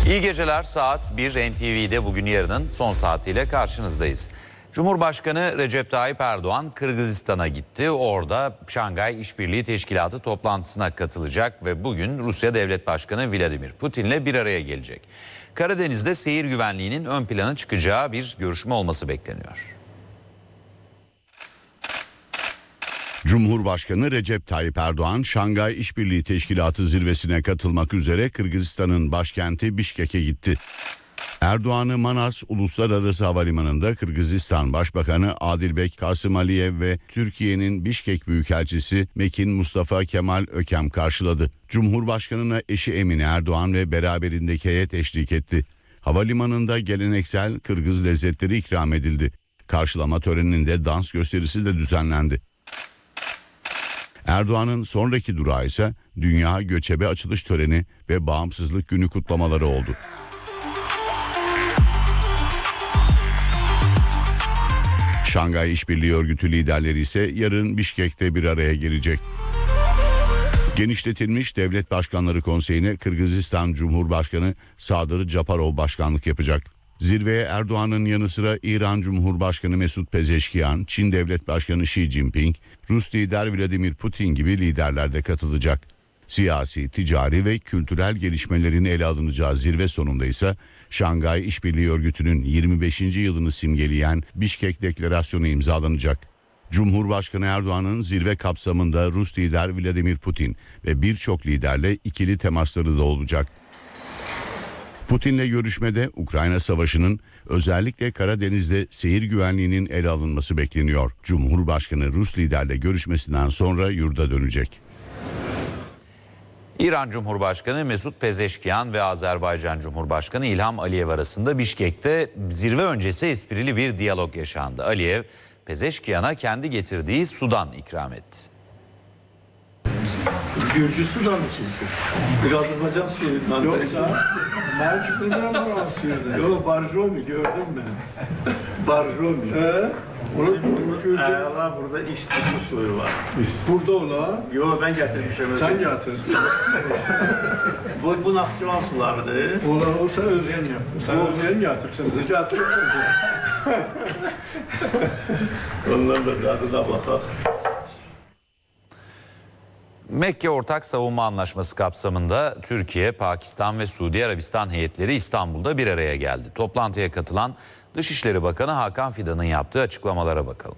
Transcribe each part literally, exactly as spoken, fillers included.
İyi geceler, saat bir N T V'de bugün yarının son saatiyle karşınızdayız. Cumhurbaşkanı Recep Tayyip Erdoğan Kırgızistan'a gitti. Orada Şangay İşbirliği Teşkilatı toplantısına katılacak ve bugün Rusya Devlet Başkanı Vladimir Putin'le bir araya gelecek. Karadeniz'de seyir güvenliğinin ön plana çıkacağı bir görüşme olması bekleniyor. Cumhurbaşkanı Recep Tayyip Erdoğan, Şangay İşbirliği Teşkilatı zirvesine katılmak üzere Kırgızistan'ın başkenti Bişkek'e gitti. Erdoğan'ı Manas Uluslararası Havalimanı'nda Kırgızistan Başbakanı Adilbek Kasımaliyev ve Türkiye'nin Bişkek Büyükelçisi Mekin Mustafa Kemal Ökem karşıladı. Cumhurbaşkanına eşi Emine Erdoğan ve beraberindeki heyet eşlik etti. Havalimanında geleneksel Kırgız lezzetleri ikram edildi. Karşılama töreninde dans gösterisi de düzenlendi. Erdoğan'ın sonraki durağı ise Dünya Göçebe Açılış Töreni ve Bağımsızlık Günü kutlamaları oldu. Şangay İşbirliği Örgütü liderleri ise yarın Bişkek'te bir araya gelecek. Genişletilmiş Devlet Başkanları Konseyi'ne Kırgızistan Cumhurbaşkanı Sadır Japarov başkanlık yapacak. Zirveye Erdoğan'ın yanı sıra İran Cumhurbaşkanı Mesut Pezeşkiyan, Çin Devlet Başkanı Xi Jinping, Rus lider Vladimir Putin gibi liderler de katılacak. Siyasi, ticari ve kültürel gelişmelerin ele alınacağı zirve sonunda ise Şangay İşbirliği Örgütü'nün yirmi beşinci yılını simgeleyen Bişkek Deklarasyonu imzalanacak. Cumhurbaşkanı Erdoğan'ın zirve kapsamında Rus lider Vladimir Putin ve birçok liderle ikili temasları da olacak. Putin'le görüşmede Ukrayna Savaşı'nın özellikle Karadeniz'de seyir güvenliğinin ele alınması bekleniyor. Cumhurbaşkanı Rus liderle görüşmesinden sonra yurda dönecek. İran Cumhurbaşkanı Mesut Pezeşkiyan ve Azerbaycan Cumhurbaşkanı İlham Aliyev arasında Bişkek'te zirve öncesi esprili bir diyalog yaşandı. Aliyev, Pezeşkiyan'a kendi getirdiği sudan ikram etti. Gürcü sudan mı içirsiniz? Bir Azerbaycan suyundan. Yoksa Mercuklu'dan mı suyundan? Yok, Barjomi gördüm ben. Barjomi. Ee? Eğer burada içti su suyu var. Burada ola? Yok, ben getirmişim. Sen getirdin. bu, bu Nakçıvan sularıdır. Ola, o sen özyen yap. Sen özyen getirsin. Getirsin. Ondan da tadına bakalım. Mekke Ortak Savunma Anlaşması kapsamında Türkiye, Pakistan ve Suudi Arabistan heyetleri İstanbul'da bir araya geldi. Toplantıya katılan Dışişleri Bakanı Hakan Fidan'ın yaptığı açıklamalara bakalım.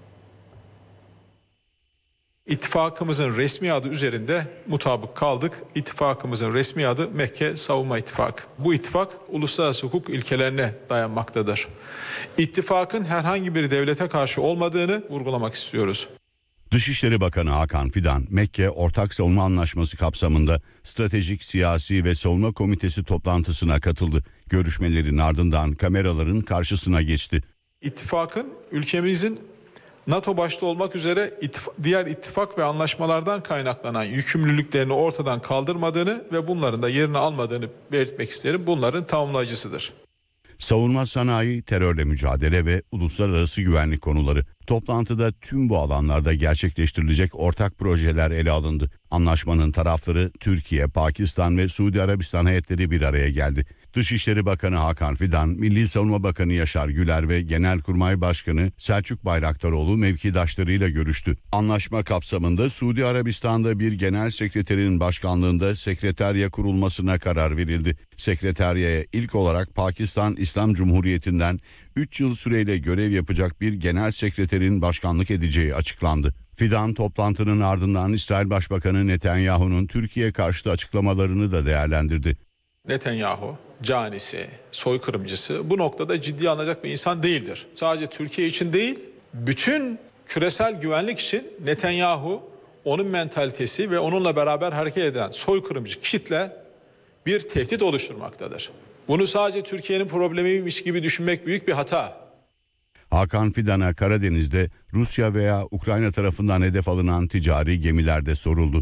İttifakımızın resmi adı üzerinde mutabık kaldık. İttifakımızın resmi adı Mekke Savunma İttifakı. Bu ittifak uluslararası hukuk ilkelerine dayanmaktadır. İttifakın herhangi bir devlete karşı olmadığını vurgulamak istiyoruz. Dışişleri Bakanı Hakan Fidan, Mekke Ortak Savunma Anlaşması kapsamında Stratejik Siyasi ve Savunma Komitesi toplantısına katıldı. Görüşmelerin ardından kameraların karşısına geçti. İttifakın ülkemizin NATO başta olmak üzere diğer ittifak ve anlaşmalardan kaynaklanan yükümlülüklerini ortadan kaldırmadığını ve bunların da yerini almadığını belirtmek isterim. Bunların tamamlayıcısıdır. Savunma sanayi, terörle mücadele ve uluslararası güvenlik konuları. Toplantıda tüm bu alanlarda gerçekleştirilecek ortak projeler ele alındı. Anlaşmanın tarafları Türkiye, Pakistan ve Suudi Arabistan heyetleri bir araya geldi. Dışişleri Bakanı Hakan Fidan, Milli Savunma Bakanı Yaşar Güler ve Genelkurmay Başkanı Selçuk Bayraktaroğlu mevkidaşlarıyla görüştü. Anlaşma kapsamında Suudi Arabistan'da bir genel sekreterin başkanlığında sekreterya kurulmasına karar verildi. Sekreteryaya ilk olarak Pakistan İslam Cumhuriyeti'nden üç yıl süreyle görev yapacak bir genel sekreterin başkanlık edeceği açıklandı. Fidan toplantının ardından İsrail Başbakanı Netanyahu'nun Türkiye karşıtı açıklamalarını da değerlendirdi. Netanyahu canisi, soykırımcısı bu noktada ciddiye alınacak bir insan değildir. Sadece Türkiye için değil, bütün küresel güvenlik için Netanyahu, onun mentalitesi ve onunla beraber hareket eden soykırımcı kitle bir tehdit oluşturmaktadır. Bunu sadece Türkiye'nin problemiymiş gibi düşünmek büyük bir hata. Hakan Fidan'a Karadeniz'de Rusya veya Ukrayna tarafından hedef alınan ticari gemilerde soruldu.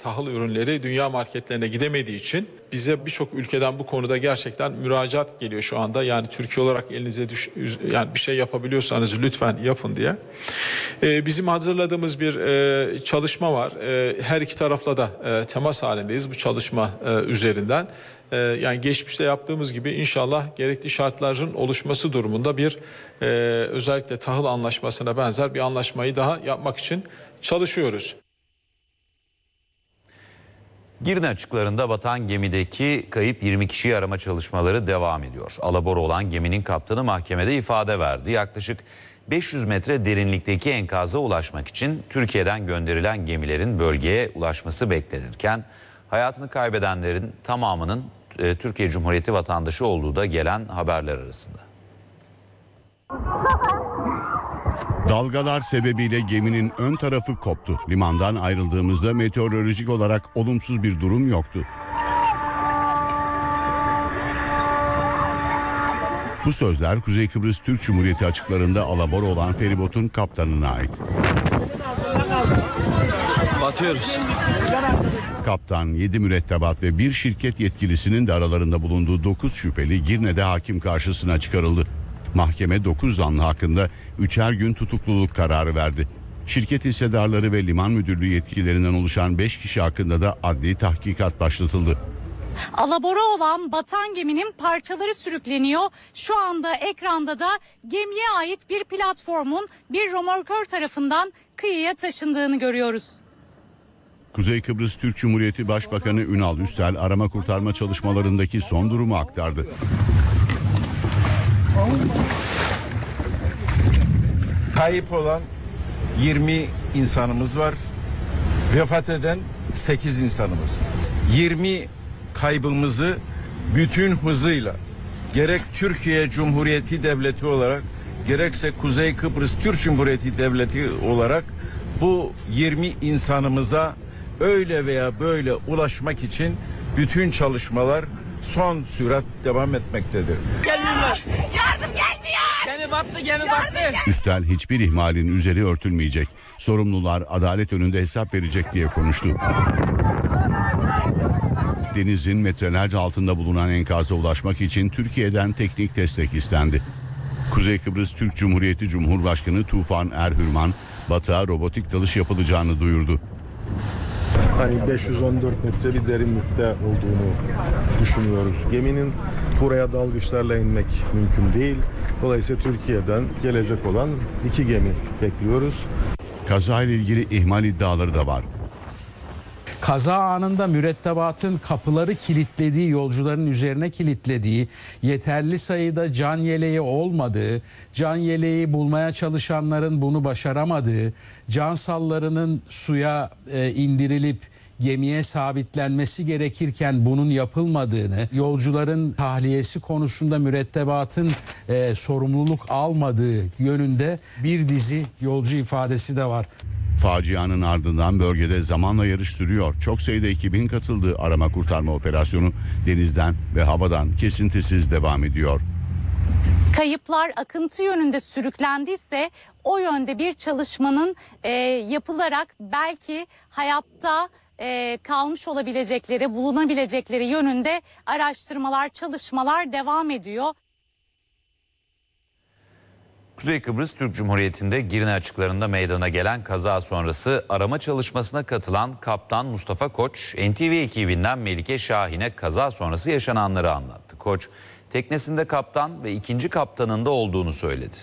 tahıl ürünleri dünya marketlerine gidemediği için bize birçok ülkeden bu konuda gerçekten müracaat geliyor şu anda. Yani Türkiye olarak elinize düş, yani bir şey yapabiliyorsanız lütfen yapın diye. Ee, bizim hazırladığımız bir e, çalışma var. E, her iki tarafla da e, temas halindeyiz bu çalışma e, üzerinden. E, yani geçmişte yaptığımız gibi inşallah gerekli şartların oluşması durumunda bir e, özellikle tahıl anlaşmasına benzer bir anlaşmayı daha yapmak için çalışıyoruz. Girne açıklarında batan gemideki kayıp yirmi kişiyi arama çalışmaları devam ediyor. Alabora olan geminin kaptanı mahkemede ifade verdi. Yaklaşık beş yüz metre derinlikteki enkaza ulaşmak için Türkiye'den gönderilen gemilerin bölgeye ulaşması beklenirken hayatını kaybedenlerin tamamının e, Türkiye Cumhuriyeti vatandaşı olduğu da gelen haberler arasında. Dalgalar sebebiyle geminin ön tarafı koptu. Limandan ayrıldığımızda meteorolojik olarak olumsuz bir durum yoktu. Bu sözler Kuzey Kıbrıs Türk Cumhuriyeti açıklarında alabora olan feribotun kaptanına ait. Batıyoruz. Kaptan, yedi mürettebat ve bir şirket yetkilisinin de aralarında bulunduğu dokuz şüpheli Girne'de hakim karşısına çıkarıldı. Mahkeme dokuz zanlı hakkında üçer gün tutukluluk kararı verdi. Şirket hissedarları ve liman müdürlüğü yetkililerinden oluşan beş kişi hakkında da adli tahkikat başlatıldı. Alabora olan batan geminin parçaları sürükleniyor. Şu anda ekranda da gemiye ait bir platformun bir römorkör tarafından kıyıya taşındığını görüyoruz. Kuzey Kıbrıs Türk Cumhuriyeti Başbakanı Ünal Üstel arama kurtarma çalışmalarındaki son durumu aktardı. Kayıp olan yirmi insanımız var. Vefat eden sekiz insanımız. yirmi kaybımızı bütün hızıyla gerek Türkiye Cumhuriyeti Devleti olarak gerekse Kuzey Kıbrıs Türk Cumhuriyeti Devleti olarak bu yirmi insanımıza öyle veya böyle ulaşmak için bütün çalışmalar son sürat devam etmektedir. Gelmiyorlar. Yardım gelmiyor. Gemi battı, gemi battı. Üstel hiçbir ihmalin üzeri örtülmeyecek. Sorumlular adalet önünde hesap verecek diye konuştu. Denizin metrelerce altında bulunan enkaza ulaşmak için Türkiye'den teknik destek istendi. Kuzey Kıbrıs Türk Cumhuriyeti Cumhurbaşkanı Tufan Erhürman, batığa robotik dalış yapılacağını duyurdu. Hani beş yüz on dört metre bir derinlikte olduğunu düşünüyoruz. Geminin buraya dalgıçlarla inmek mümkün değil. Dolayısıyla Türkiye'den gelecek olan iki gemi bekliyoruz. Kaza ile ilgili ihmal iddiaları da var. Kaza anında mürettebatın kapıları kilitlediği, yolcuların üzerine kilitlediği, yeterli sayıda can yeleği olmadığı, can yeleği bulmaya çalışanların bunu başaramadığı, can sallarının suya e, indirilip gemiye sabitlenmesi gerekirken bunun yapılmadığını, yolcuların tahliyesi konusunda mürettebatın e, sorumluluk almadığı yönünde bir dizi yolcu ifadesi de var. Facianın ardından bölgede zamanla yarış sürüyor. Çok sayıda ekibin katıldığı arama kurtarma operasyonu denizden ve havadan kesintisiz devam ediyor. Kayıplar akıntı yönünde sürüklendiyse o yönde bir çalışmanın e, yapılarak belki hayatta e, kalmış olabilecekleri, bulunabilecekleri yönünde araştırmalar, çalışmalar devam ediyor. Kuzey Kıbrıs Türk Cumhuriyeti'nde Girne açıklarında meydana gelen kaza sonrası arama çalışmasına katılan Kaptan Mustafa Koç, N T V ekibinden Melike Şahin'e kaza sonrası yaşananları anlattı. Koç, teknesinde kaptan ve ikinci kaptanın da olduğunu söyledi.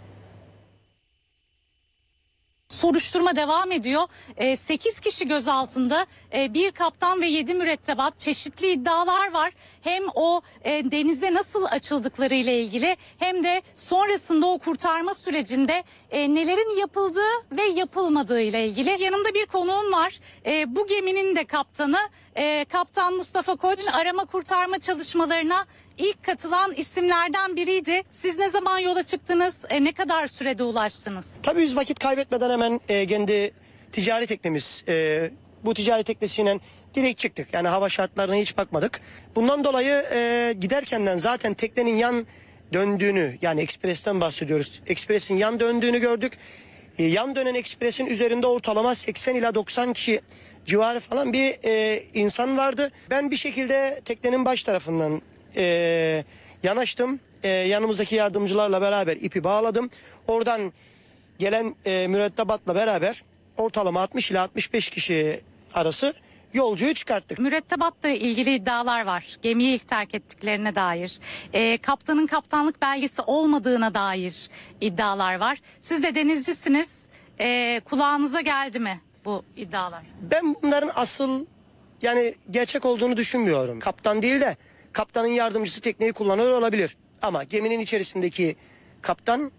Soruşturma devam ediyor. sekiz kişi gözaltında, bir kaptan ve yedi mürettebat, çeşitli iddialar var. Hem o denize nasıl açıldıkları ile ilgili hem de sonrasında o kurtarma sürecinde nelerin yapıldığı ve yapılmadığı ile ilgili. Yanımda bir konuğum var. Bu geminin de kaptanı Kaptan Mustafa Koç, arama kurtarma çalışmalarına İlk katılan isimlerden biriydi. Siz ne zaman yola çıktınız? E, ne kadar sürede ulaştınız? Tabii biz vakit kaybetmeden hemen e, kendi ticari teknemiz, e, bu ticari teknesiyle direkt çıktık. Yani hava şartlarına hiç bakmadık. Bundan dolayı e, giderkenden zaten teknenin yan döndüğünü, yani Ekspres'ten bahsediyoruz. Ekspres'in yan döndüğünü gördük. E, yan dönen ekspresin üzerinde ortalama seksen ila doksan kişi civarı falan bir e, insan vardı. Ben bir şekilde teknenin baş tarafından e, yanaştım. E, yanımızdaki yardımcılarla beraber ipi bağladım. Oradan gelen e, mürettebatla beraber ortalama altmış ila altmış beş kişi arası yolcuyu çıkarttık. Mürettebatla ilgili iddialar var. Gemiyi ilk terk ettiklerine dair. E, kaptanın kaptanlık belgesi olmadığına dair iddialar var. Siz de denizcisiniz. E, kulağınıza geldi mi bu iddialar? Ben bunların asıl yani gerçek olduğunu düşünmüyorum. Kaptan değil de kaptanın yardımcısı tekneyi kullanıyor olabilir. Ama geminin içerisindeki kaptan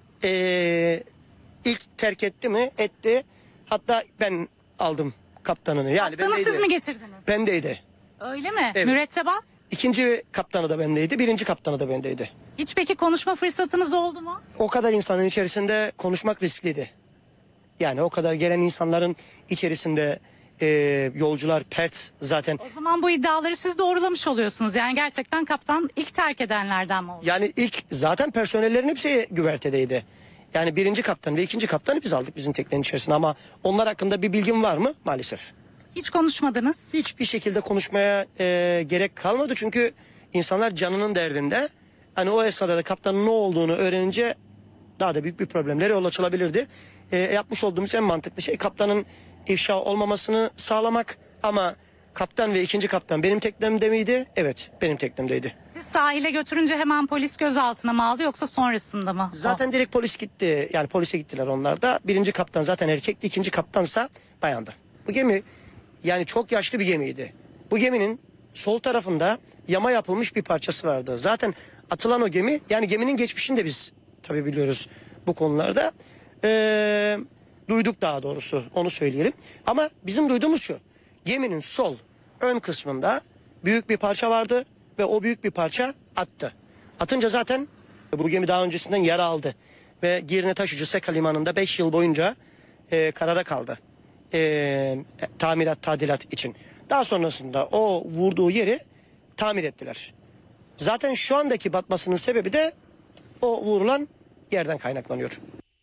e, ilk terk etti mi? Etti. Hatta ben aldım kaptanını. Yani Kaptanı bendeydi. siz mi getirdiniz? Bendeydi. Öyle mi? Evet. Mürettebat? İkinci kaptanı da bendeydi. Birinci kaptanı da bendeydi. Hiç peki konuşma fırsatınız oldu mu? O kadar insanın içerisinde konuşmak riskliydi. Yani o kadar gelen insanların içerisinde e, yolcular pert zaten. O zaman bu iddiaları siz doğrulamış oluyorsunuz. Yani gerçekten kaptan ilk terk edenlerden mi oldu? Yani ilk zaten personellerin hepsi güvertedeydi. Yani birinci kaptan ve ikinci kaptanı biz aldık bizim teknenin içerisine ama onlar hakkında bir bilgim var mı? Maalesef. Hiç konuşmadınız. Hiçbir şekilde konuşmaya e, gerek kalmadı çünkü insanlar canının derdinde. Hani o esnada da kaptanın ne olduğunu öğrenince daha da büyük bir problemlere yol açılabilirdi. E, yapmış olduğumuz en mantıklı şey kaptanın ifşa olmamasını sağlamak ama kaptan ve ikinci kaptan benim teknemde miydi? Evet, benim teknemdeydi. Siz sahile götürünce hemen polis gözaltına mı aldı yoksa sonrasında mı? Zaten direkt polis gitti. Yani polise gittiler onlar da. Birinci kaptan zaten erkekti. İkinci kaptansa bayandı. Bu gemi yani çok yaşlı bir gemiydi. Bu geminin sol tarafında yama yapılmış bir parçası vardı. Zaten atılan o gemi yani geminin geçmişini de biz tabii biliyoruz bu konularda. Ee, duyduk daha doğrusu onu söyleyelim. Ama bizim duyduğumuz şu. Geminin sol ön kısmında büyük bir parça vardı ve o büyük bir parça attı. Atınca zaten bu gemi daha öncesinden yara aldı. Ve Girne Taşucu Seka Limanı'nda beş yıl boyunca e, karada kaldı. E, tamirat, tadilat için. Daha sonrasında o vurduğu yeri tamir ettiler. Zaten şu andaki batmasının sebebi de o vurulan yerden kaynaklanıyor.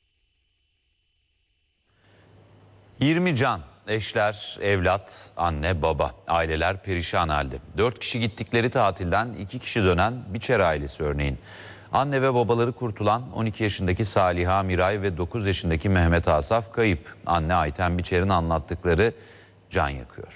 yirmi can, eşler, evlat, anne, baba, aileler perişan halde. dört kişi gittikleri tatilden iki kişi dönen Biçer ailesi örneğin. Anne ve babaları kurtulan on iki yaşındaki Saliha Miray ve dokuz yaşındaki Mehmet Asaf kayıp. Anne Ayten Biçer'in anlattıkları can yakıyor.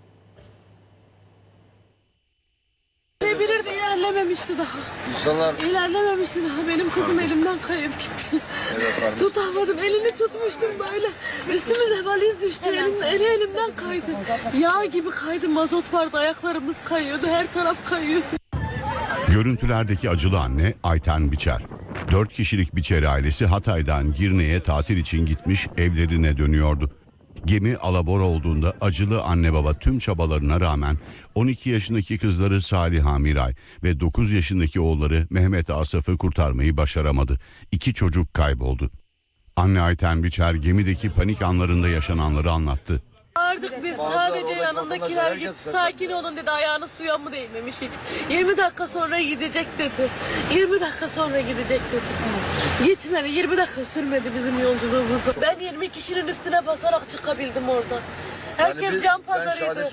İlerleyebilirdi, ilerlememişti daha. İnsanlar... İlerlememişti daha. Benim kızım elimden kayıp gitti. Evet, tutamadım, elini tutmuştum böyle. Üstümüze valiz düştü, elin, eli elimden kaydı. Yağ gibi kaydı, mazot vardı, ayaklarımız kayıyordu, her taraf kayıyordu. Görüntülerdeki acılı anne Ayten Biçer. Dört kişilik Biçer ailesi Hatay'dan Girne'ye tatil için gitmiş, evlerine dönüyordu. Gemi alabora olduğunda acılı anne baba tüm çabalarına rağmen on iki yaşındaki kızları Saliha Miray ve dokuz yaşındaki oğulları Mehmet Asaf'ı kurtarmayı başaramadı. İki çocuk kayboldu. Anne Ayten Biçer gemideki panik anlarında yaşananları anlattı. Artık biz sadece yanındakiler gitti, sakin olun dedi, ayağını suya mı değmemiş hiç. yirmi dakika sonra gidecek dedi. yirmi dakika sonra gidecek dedi. Gitmedi, yirmi dakika sürmedi bizim yolculuğumuzu. Ben yirmi kişinin üstüne basarak çıkabildim oradan. Herkes yani biz, can pazarıydı.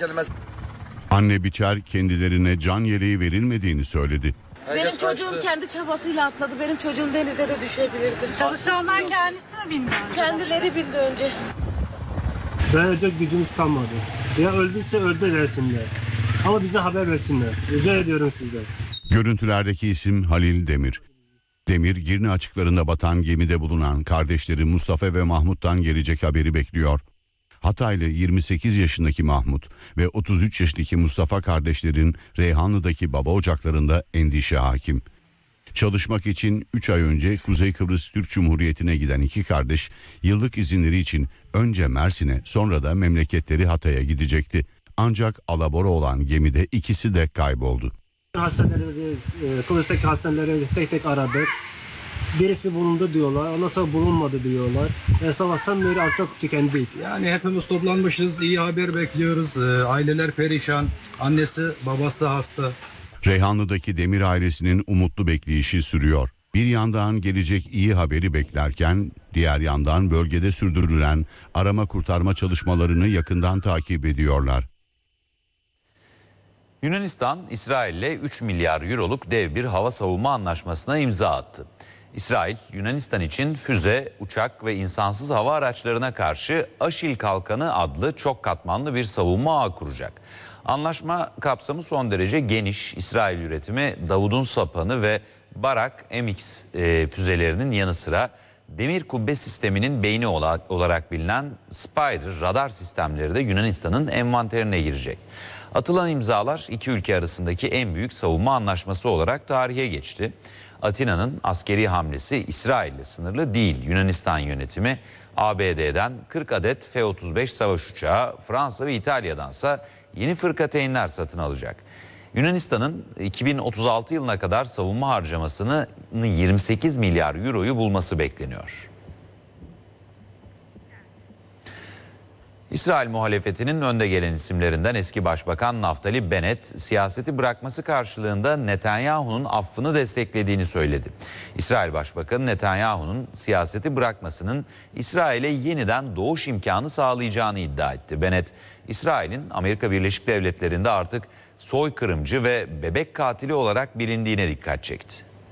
Anne Biçer kendilerine can yeleği verilmediğini söyledi. Benim Herkes çocuğum kaçtı. Kendi çabasıyla atladı. Benim çocuğum denize de düşebilirdi. Çalışanlar kendisi mi bindi? Kendileri bindi önce. Dayanacak gücümüz kalmadı. Ya öldüyse öldü desinler. Ama bize haber versinler. Rica ediyorum sizden. Görüntülerdeki isim Halil Demir. Demir, Girne açıklarında batan gemide bulunan kardeşleri Mustafa ve Mahmut'tan gelecek haberi bekliyor. Hataylı yirmi sekiz yaşındaki Mahmut ve otuz üç yaşındaki Mustafa kardeşlerin Reyhanlı'daki baba ocaklarında endişe hakim. Çalışmak için üç ay önce Kuzey Kıbrıs Türk Cumhuriyeti'ne giden iki kardeş yıllık izinleri için önce Mersin'e sonra da memleketleri Hatay'a gidecekti. Ancak alabora olan gemide ikisi de kayboldu. Hastaneleri, Kıbrıs'taki hastaneleri tek tek aradık. Birisi bulundu diyorlar, ondan sonra bulunmadı diyorlar. E, sabahtan beri artık tükendik. Yani hepimiz toplanmışız, iyi haber bekliyoruz. E, aileler perişan, annesi babası hasta. Reyhanlı'daki Demir ailesinin umutlu bekleyişi sürüyor. Bir yandan gelecek iyi haberi beklerken diğer yandan bölgede sürdürülen arama kurtarma çalışmalarını yakından takip ediyorlar. Yunanistan, İsrail'le üç milyar euroluk dev bir hava savunma anlaşmasına imza attı. İsrail, Yunanistan için füze, uçak ve insansız hava araçlarına karşı Aşil Kalkanı adlı çok katmanlı bir savunma ağı kuracak. Anlaşma kapsamı son derece geniş. İsrail üretimi Davud'un sapanı ve Barak M X e, füzelerinin yanı sıra demir kubbe sisteminin beyni olarak bilinen Spider radar sistemleri de Yunanistan'ın envanterine girecek. Atılan imzalar iki ülke arasındaki en büyük savunma anlaşması olarak tarihe geçti. Atina'nın askeri hamlesi İsrail'le sınırlı değil. Yunanistan yönetimi A B D'den kırk adet F otuz beş savaş uçağı, Fransa ve İtalya'dansa yeni fırkateynler satın alacak. Yunanistan'ın iki bin otuz altı yılına kadar savunma harcamasını yirmi sekiz milyar euroyu bulması bekleniyor. İsrail muhalefetinin önde gelen isimlerinden eski Başbakan Naftali Bennett, siyaseti bırakması karşılığında Netanyahu'nun affını desteklediğini söyledi. İsrail Başbakanı Netanyahu'nun siyaseti bırakmasının İsrail'e yeniden doğuş imkanı sağlayacağını iddia etti. Bennett, İsrail'in Amerika Birleşik Devletleri'nde artık soykırımcı ve bebek katili olarak bilindiğine dikkat çekti.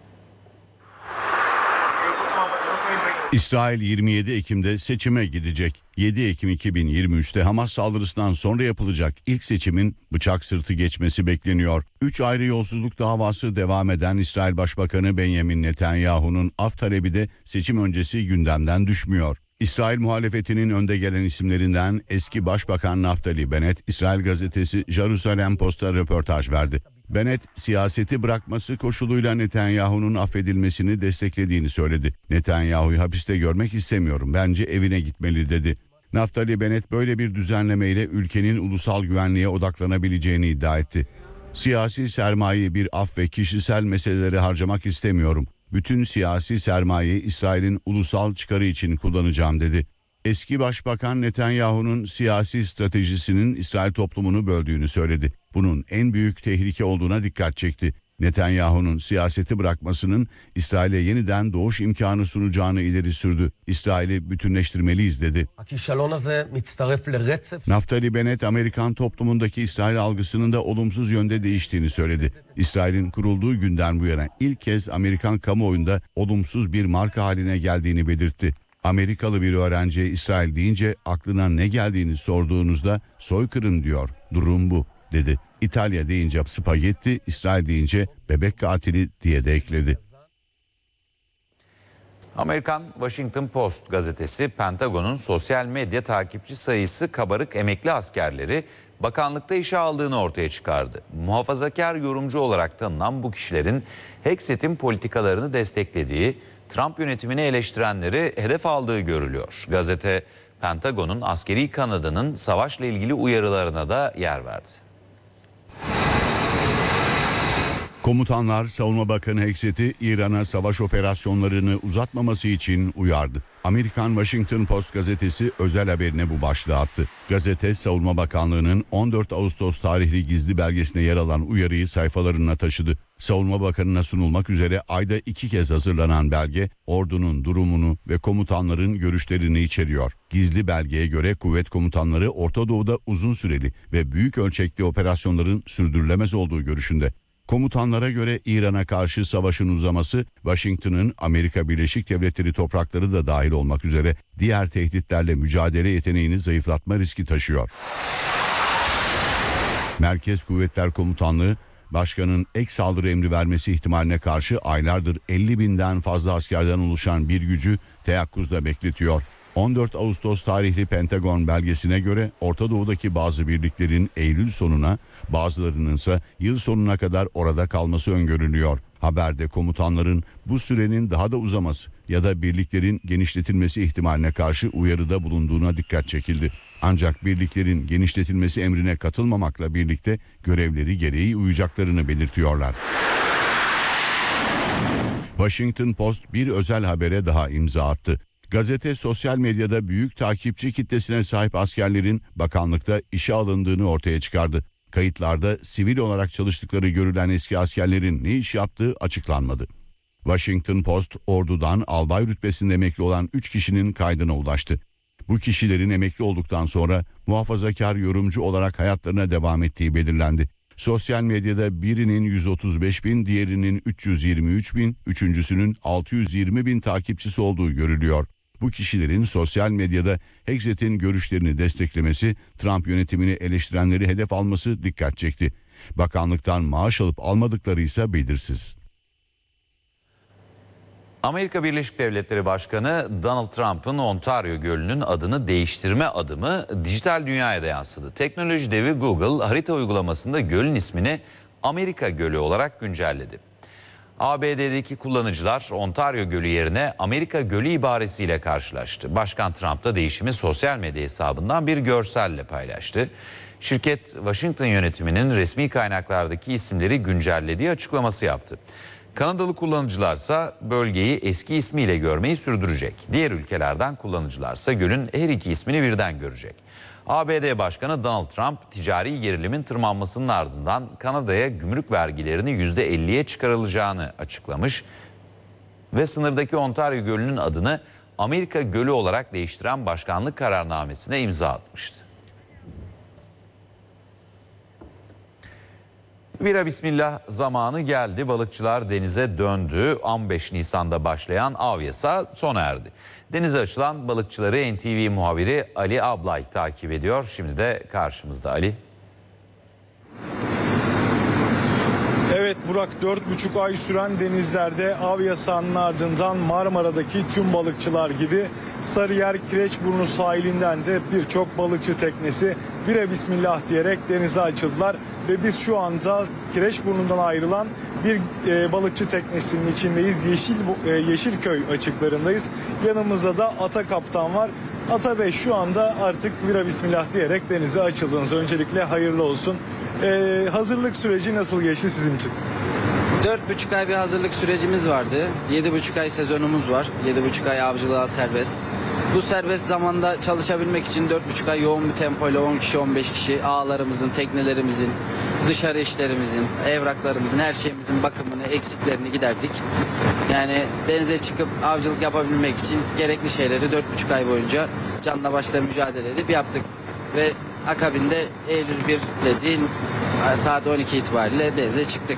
İsrail yirmi yedi Ekim'de seçime gidecek. yedi Ekim iki bin yirmi üç'te Hamas saldırısından sonra yapılacak ilk seçimin bıçak sırtı geçmesi bekleniyor. Üç ayrı yolsuzluk davası devam eden İsrail Başbakanı Benjamin Netanyahu'nun af talebi de seçim öncesi gündemden düşmüyor. İsrail muhalefetinin önde gelen isimlerinden eski Başbakan Naftali Bennett, İsrail gazetesi Jerusalem Post'a röportaj verdi. Bennett, siyaseti bırakması koşuluyla Netanyahu'nun affedilmesini desteklediğini söyledi. Netanyahu'yu hapiste görmek istemiyorum, bence evine gitmeli dedi. Naftali Bennett böyle bir düzenlemeyle ülkenin ulusal güvenliğe odaklanabileceğini iddia etti. Siyasi sermayeyi bir af ve kişisel meselelere harcamak istemiyorum. Bütün siyasi sermayeyi İsrail'in ulusal çıkarı için kullanacağım dedi. Eski Başbakan Netanyahu'nun siyasi stratejisinin İsrail toplumunu böldüğünü söyledi. Bunun en büyük tehlike olduğuna dikkat çekti. Netanyahu'nun siyaseti bırakmasının İsrail'e yeniden doğuş imkanı sunacağını ileri sürdü. İsrail'i bütünleştirmeliyiz dedi. Naftali Bennett, Amerikan toplumundaki İsrail algısının da olumsuz yönde değiştiğini söyledi. İsrail'in kurulduğu günden bu yana ilk kez Amerikan kamuoyunda olumsuz bir marka haline geldiğini belirtti. Amerikalı bir öğrenciye İsrail deyince aklına ne geldiğini sorduğunuzda soykırım diyor. Durum bu dedi. İtalya deyince spagetti, İsrail deyince bebek katili diye de ekledi. Amerikan Washington Post gazetesi Pentagon'un sosyal medya takipçi sayısı kabarık emekli askerleri bakanlıkta işe aldığını ortaya çıkardı. Muhafazakar yorumcu olarak tanınan bu kişilerin Hexet'in politikalarını desteklediği, Trump yönetimini eleştirenleri hedef aldığı görülüyor. Gazete, Pentagon'un askeri kanadının savaşla ilgili uyarılarına da yer verdi. Komutanlar Savunma Bakanı Hexet'i İran'a savaş operasyonlarını uzatmaması için uyardı. Amerikan Washington Post gazetesi özel haberine bu başlığı attı. Gazete, Savunma Bakanlığı'nın on dört Ağustos tarihli gizli belgesine yer alan uyarıyı sayfalarına taşıdı. Savunma Bakanı'na sunulmak üzere ayda iki kez hazırlanan belge, ordunun durumunu ve komutanların görüşlerini içeriyor. Gizli belgeye göre kuvvet komutanları Orta Doğu'da uzun süreli ve büyük ölçekli operasyonların sürdürülemez olduğu görüşünde. Komutanlara göre İran'a karşı savaşın uzaması, Washington'ın Amerika Birleşik Devletleri toprakları da dahil olmak üzere diğer tehditlerle mücadele yeteneğini zayıflatma riski taşıyor. Merkez Kuvvetler Komutanlığı, Başkanın ek saldırı emri vermesi ihtimaline karşı aylardır elli binden fazla askerden oluşan bir gücü teyakkuzda bekletiyor. on dört Ağustos tarihli Pentagon belgesine göre Orta Doğu'daki bazı birliklerin Eylül sonuna, bazılarının ise yıl sonuna kadar orada kalması öngörülüyor. Haberde komutanların bu sürenin daha da uzaması ya da birliklerin genişletilmesi ihtimaline karşı uyarıda bulunduğuna dikkat çekildi. Ancak birliklerin genişletilmesi emrine katılmamakla birlikte görevleri gereği uyacaklarını belirtiyorlar. Washington Post bir özel habere daha imza attı. Gazete, sosyal medyada büyük takipçi kitlesine sahip askerlerin bakanlıkta işe alındığını ortaya çıkardı. Kayıtlarda sivil olarak çalıştıkları görülen eski askerlerin ne iş yaptığı açıklanmadı. Washington Post, ordudan albay rütbesinde emekli olan üç kişinin kaydına ulaştı. Bu kişilerin emekli olduktan sonra muhafazakar yorumcu olarak hayatlarına devam ettiği belirlendi. Sosyal medyada birinin yüz otuz beş bin, diğerinin üç yüz yirmi üç bin, üçüncüsünün altı yüz yirmi bin takipçisi olduğu görülüyor. Bu kişilerin sosyal medyada Hexet'in görüşlerini desteklemesi, Trump yönetimini eleştirenleri hedef alması dikkat çekti. Bakanlıktan maaş alıp almadıkları ise belirsiz. Amerika Birleşik Devletleri Başkanı Donald Trump'ın Ontario Gölü'nün adını değiştirme adımı dijital dünyaya da yansıdı. Teknoloji devi Google harita uygulamasında gölün ismini Amerika Gölü olarak güncelledi. A B D'deki kullanıcılar Ontario Gölü yerine Amerika Gölü ibaresiyle karşılaştı. Başkan Trump da değişimi sosyal medya hesabından bir görselle paylaştı. Şirket Washington yönetiminin resmi kaynaklardaki isimleri güncellediği açıklaması yaptı. Kanadalı kullanıcılarsa bölgeyi eski ismiyle görmeyi sürdürecek. Diğer ülkelerden kullanıcılarsa gölün her iki ismini birden görecek. A B D Başkanı Donald Trump ticari gerilimin tırmanmasının ardından Kanada'ya gümrük vergilerini yüzde elliye çıkarılacağını açıklamış ve sınırdaki Ontario Gölü'nün adını Amerika Gölü olarak değiştiren başkanlık kararnamesine imza atmıştı. Vira bismillah zamanı geldi. Balıkçılar denize döndü. on beş Nisan'da başlayan av yasağı sona erdi. Denize açılan balıkçıları N T V muhabiri Ali Ablay takip ediyor. Şimdi de karşımızda Ali. Evet Burak, dört buçuk ay süren denizlerde av yasağının ardından Marmara'daki tüm balıkçılar gibi Sarıyer Kireçburnu sahilinden de birçok balıkçı teknesi bire bismillah diyerek denize açıldılar. Ve biz şu anda Kireçburnu'ndan ayrılan bir e, balıkçı teknesinin içindeyiz. Yeşil e, Yeşilköy açıklarındayız. Yanımızda da Ata Kaptan var. Ata Bey, şu anda artık vira bismillah diyerek denize açıldınız. Öncelikle hayırlı olsun. E, hazırlık süreci nasıl geçti sizin için? Dört buçuk ay bir hazırlık sürecimiz vardı. Yedi buçuk ay sezonumuz var. Yedi buçuk ay avcılığa serbest. Bu serbest zamanda çalışabilmek için dört buçuk ay yoğun bir tempoyla on kişi on beş kişi ağlarımızın, teknelerimizin, dışarı işlerimizin, evraklarımızın, her şeyimizin bakımını, eksiklerini giderdik. Yani denize çıkıp avcılık yapabilmek için gerekli şeyleri dört buçuk ay boyunca canla başla mücadele edip yaptık. Ve akabinde Eylül bir dediğin saat on iki itibariyle denize çıktık.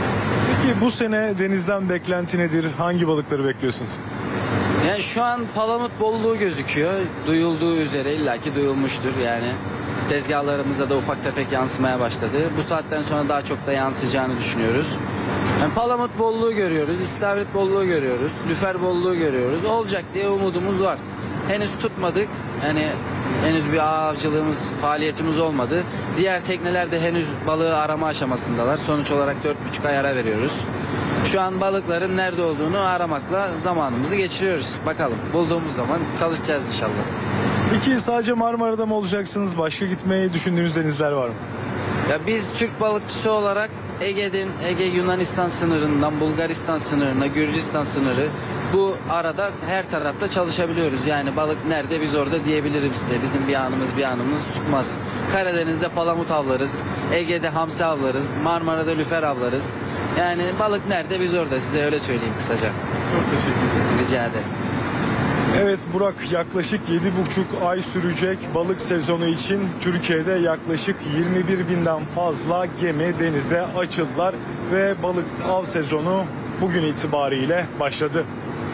Peki bu sene denizden beklenti nedir? Hangi balıkları bekliyorsunuz? Yani şu an palamut bolluğu gözüküyor. Duyulduğu üzere, illaki duyulmuştur yani. Tezgahlarımıza da ufak tefek yansımaya başladı. Bu saatten sonra daha çok da yansıyacağını düşünüyoruz. Yani palamut bolluğu görüyoruz, istavrit bolluğu görüyoruz, lüfer bolluğu görüyoruz. Olacak diye umudumuz var. Henüz tutmadık. Yani henüz bir avcılığımız, faaliyetimiz olmadı. Diğer tekneler de henüz balığı arama aşamasındalar. Sonuç olarak dört buçuk ay ara veriyoruz. Şu an balıkların nerede olduğunu aramakla zamanımızı geçiriyoruz. Bakalım, bulduğumuz zaman çalışacağız inşallah. Peki sadece Marmara'da mı olacaksınız? Başka gitmeyi düşündüğünüz denizler var mı? Ya biz Türk balıkçısı olarak Ege'den, Ege Yunanistan sınırından Bulgaristan sınırına, Gürcistan sınırı, bu arada her tarafta çalışabiliyoruz. Yani balık nerede biz orada diyebilirim size. Bizim bir anımız bir anımız tutmaz. Karadeniz'de palamut avlarız, Ege'de hamsi avlarız, Marmara'da lüfer avlarız. Yani balık nerede biz orada, size öyle söyleyeyim kısaca. Çok teşekkür ederim. Rica ederim. Evet Burak, yaklaşık yedi buçuk ay sürecek balık sezonu için Türkiye'de yaklaşık yirmi bir binden fazla gemi denize açıldılar ve balık av sezonu bugün itibariyle başladı.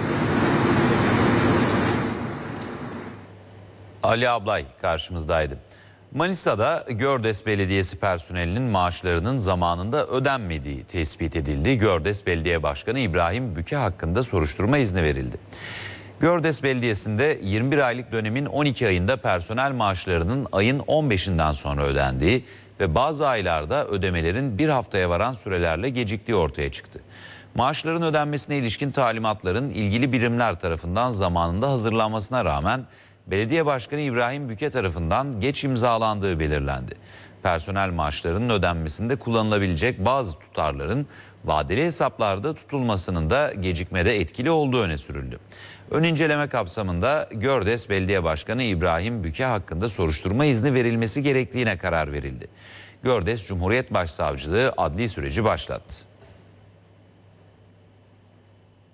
Ali Ablay karşımızdaydı. Manisa'da Gördes Belediyesi personelinin maaşlarının zamanında ödenmediği tespit edildi. Gördes Belediye Başkanı İbrahim Büke hakkında soruşturma izni verildi. Gördes Belediyesi'nde yirmi bir aylık dönemin on iki ayında personel maaşlarının ayın on beşinden sonra ödendiği ve bazı aylarda ödemelerin bir haftaya varan sürelerle geciktiği ortaya çıktı. Maaşların ödenmesine ilişkin talimatların ilgili birimler tarafından zamanında hazırlanmasına rağmen Belediye Başkanı İbrahim Büke tarafından geç imzalandığı belirlendi. Personel maaşlarının ödenmesinde kullanılabilecek bazı tutarların vadeli hesaplarda tutulmasının da gecikmede etkili olduğu öne sürüldü. Ön inceleme kapsamında Gördes Belediye Başkanı İbrahim Büke hakkında soruşturma izni verilmesi gerektiğine karar verildi. Gördes Cumhuriyet Başsavcılığı adli süreci başlattı.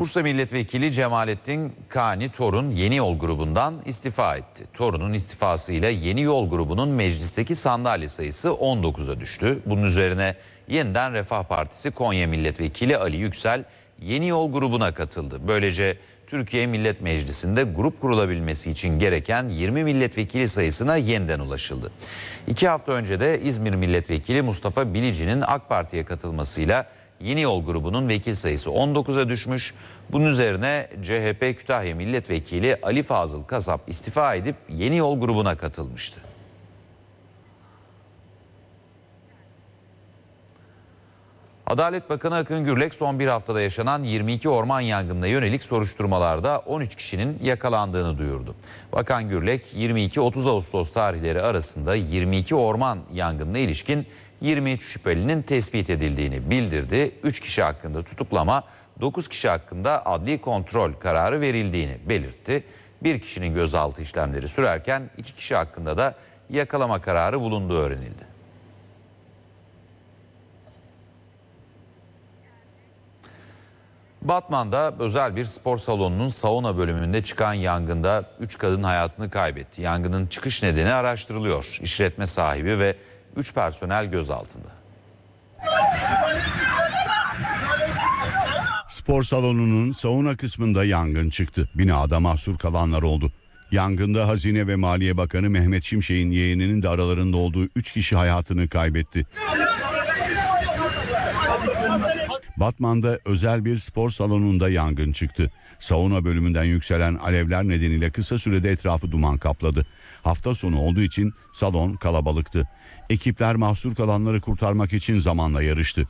Bursa Milletvekili Cemalettin Kani Torun Yeni Yol grubundan istifa etti. Torun'un istifasıyla Yeni Yol grubunun meclisteki sandalye sayısı on dokuza düştü. Bunun üzerine Yeniden Refah Partisi Konya Milletvekili Ali Yüksel Yeni Yol grubuna katıldı. Böylece Türkiye Millet Meclisi'nde grup kurulabilmesi için gereken yirmi milletvekili sayısına yeniden ulaşıldı. İki hafta önce de İzmir Milletvekili Mustafa Bilici'nin AK Parti'ye katılmasıyla Yeni Yol grubunun vekil sayısı on dokuza düşmüş. Bunun üzerine C H P Kütahya Milletvekili Ali Fazıl Kasap istifa edip Yeni Yol grubuna katılmıştı. Adalet Bakanı Akın Gürlek son bir haftada yaşanan yirmi iki orman yangınına yönelik soruşturmalarda on üç kişinin yakalandığını duyurdu. Bakan Gürlek yirmi iki otuz Ağustos tarihleri arasında yirmi iki orman yangınına ilişkin yirmi üç şüphelinin tespit edildiğini bildirdi. üç kişi hakkında tutuklama, dokuz kişi hakkında adli kontrol kararı verildiğini belirtti. Bir kişinin gözaltı işlemleri sürerken iki kişi hakkında da yakalama kararı bulunduğu öğrenildi. Batman'da özel bir spor salonunun sauna bölümünde çıkan yangında üç kadın hayatını kaybetti. Yangının çıkış nedeni araştırılıyor. İşletme sahibi ve üç personel gözaltında. Spor salonunun sauna kısmında yangın çıktı. Binada mahsur kalanlar oldu. Yangında Hazine ve Maliye Bakanı Mehmet Şimşek'in yeğeninin de aralarında olduğu üç kişi hayatını kaybetti. Batman'da özel bir spor salonunda yangın çıktı. Sauna bölümünden yükselen alevler nedeniyle kısa sürede etrafı duman kapladı. Hafta sonu olduğu için salon kalabalıktı. Ekipler mahsur kalanları kurtarmak için zamanla yarıştı.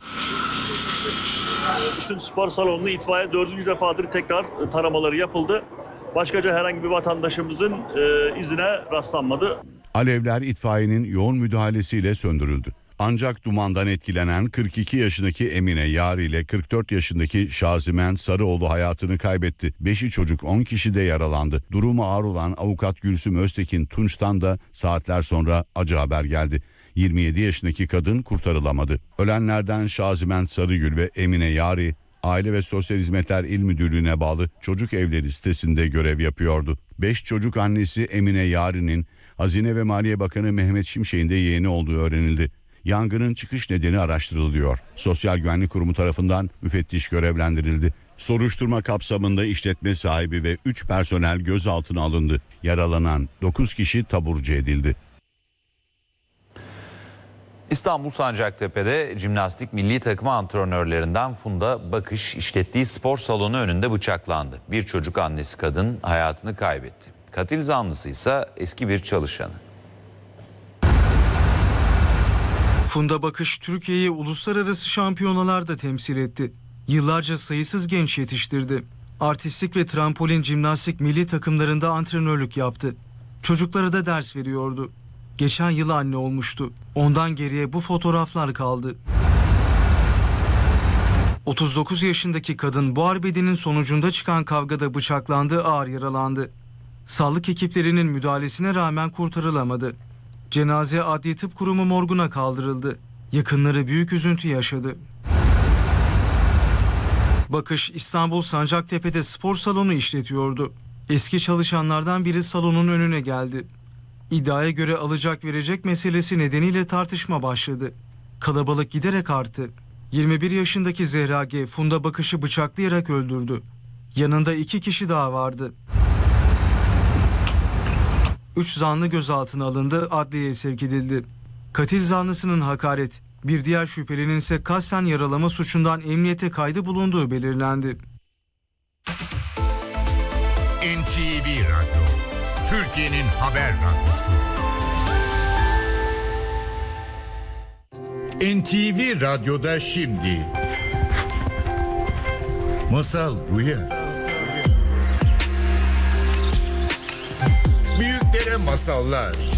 Bütün spor salonunu itfaiye dördüncü defadır tekrar taramaları yapıldı. Başkaca herhangi bir vatandaşımızın e, izine rastlanmadı. Alevler itfaiyenin yoğun müdahalesiyle söndürüldü. Ancak dumandan etkilenen kırk iki yaşındaki Emine Yari ile kırk dört yaşındaki Şazimen Sarıoğlu hayatını kaybetti. beşi çocuk, on kişi de yaralandı. Durumu ağır olan avukat Gülsüm Öztekin Tunç'tan da saatler sonra acı haber geldi. yirmi yedi yaşındaki kadın kurtarılamadı. Ölenlerden Şazimen Sarıgül ve Emine Yari Aile ve Sosyal Hizmetler İl Müdürlüğü'ne bağlı çocuk evleri sitesinde görev yapıyordu. beş çocuk annesi Emine Yari'nin Hazine ve Maliye Bakanı Mehmet Şimşek'in de yeğeni olduğu öğrenildi. Yangının çıkış nedeni araştırılıyor. Sosyal Güvenlik Kurumu tarafından müfettiş görevlendirildi. Soruşturma kapsamında işletme sahibi ve üç personel gözaltına alındı. Yaralanan dokuz kişi taburcu edildi. İstanbul Sancaktepe'de jimnastik milli takımı antrenörlerinden Funda Bakış işlettiği spor salonu önünde bıçaklandı. Bir çocuk annesi kadın hayatını kaybetti. Katil zanlısı ise eski bir çalışanı. Funda Bakış Türkiye'yi uluslararası şampiyonalarda temsil etti. Yıllarca sayısız genç yetiştirdi. Artistlik ve trampolin jimnastik milli takımlarında antrenörlük yaptı. Çocuklara da ders veriyordu. Geçen yıl anne olmuştu. Ondan geriye bu fotoğraflar kaldı. otuz dokuz yaşındaki kadın bu arbedenin sonucunda çıkan kavgada bıçaklandı, ağır yaralandı. Sağlık ekiplerinin müdahalesine rağmen kurtarılamadı. Cenaze Adli Tıp Kurumu morguna kaldırıldı. Yakınları büyük üzüntü yaşadı. Bakış İstanbul Sancaktepe'de spor salonu işletiyordu. Eski çalışanlardan biri salonun önüne geldi. İddiaya göre alacak verecek meselesi nedeniyle tartışma başladı. Kalabalık giderek arttı. yirmi bir yaşındaki Zehra G. Funda Bakış'ı bıçaklayarak öldürdü. Yanında iki kişi daha vardı. Üç zanlı gözaltına alındı, adliyeye sevk edildi. Katil zanlısının hakaret, bir diğer şüphelinin ise kasten yaralama suçundan emniyete kaydı bulunduğu belirlendi. N T V Radyo, Türkiye'nin haber radyosu. N T V Radyo'da şimdi Masal Rüya. Büyüklere masallar,